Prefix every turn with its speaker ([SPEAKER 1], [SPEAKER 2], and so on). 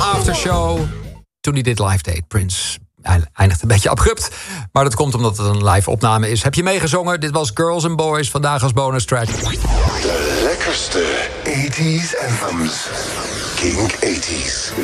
[SPEAKER 1] aftershow toen hij dit live deed. Prince eindigt een beetje abrupt, maar dat komt omdat het een live opname is. Heb je meegezongen? Dit was Girls and Boys, vandaag als bonus track.
[SPEAKER 2] De lekkerste 80s anthems. Kink 80s.